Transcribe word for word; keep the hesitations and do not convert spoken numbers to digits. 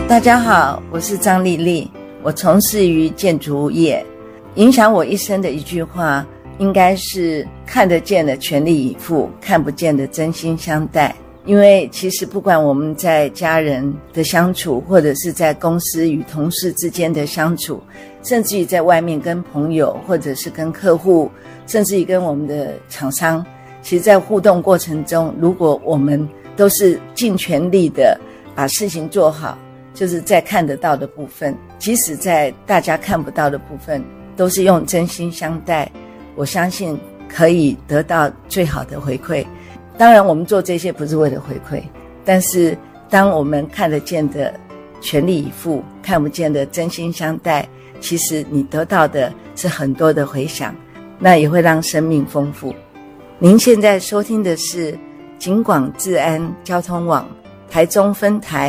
大家好，我是张丽丽，我从事于建筑业。影响我一生的一句话，应该是看得见的全力以赴，看不见的真心相待。因为其实不管我们在家人的相处，或者是在公司与同事之间的相处，甚至于在外面跟朋友，或者是跟客户，甚至于跟我们的厂商，其实在互动过程中，如果我们都是尽全力的把事情做好，就是在看得到的部分，即使在大家看不到的部分，都是用真心相待，我相信可以得到最好的回馈。当然我们做这些不是为了回馈，但是当我们看得见的全力以赴，看不见的真心相待，其实你得到的是很多的回响，那也会让生命丰富。您现在收听的是警广治安交通网台中分台